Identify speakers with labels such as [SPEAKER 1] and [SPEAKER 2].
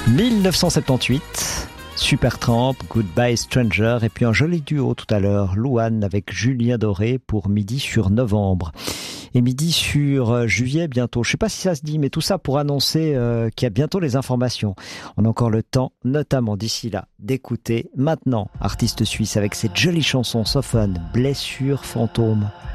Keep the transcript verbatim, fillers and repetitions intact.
[SPEAKER 1] mille neuf cent soixante-dix-huit, Supertramp, Goodbye Stranger, et puis un joli duo tout à l'heure, Louane avec Julien Doré pour Midi sur Novembre. Et Midi sur Juillet bientôt. Je sais pas si ça se dit, mais tout ça pour annoncer euh, qu'il y a bientôt les informations. On a encore le temps, notamment d'ici là, d'écouter maintenant Artiste Suisse avec cette jolie chanson sophone, Blessure fantôme.